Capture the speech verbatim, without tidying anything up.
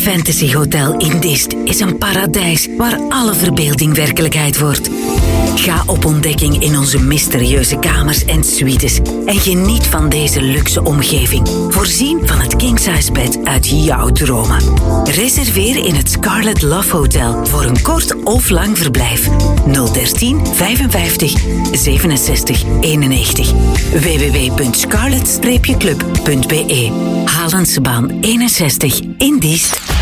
Fantasy Hotel in Diest is een paradijs waar alle verbeelding werkelijkheid wordt. Ga op ontdekking in onze mysterieuze kamers en suites en geniet van deze luxe omgeving. Voorzien van het king-size bed uit jouw dromen. Reserveer in het Scarlet Love Hotel voor een kort of lang verblijf. nul dertien vijfenvijftig zevenenzestig eenennegentig. w w w punt scarlet club punt b e. Halensebaan eenenzestig in Diest.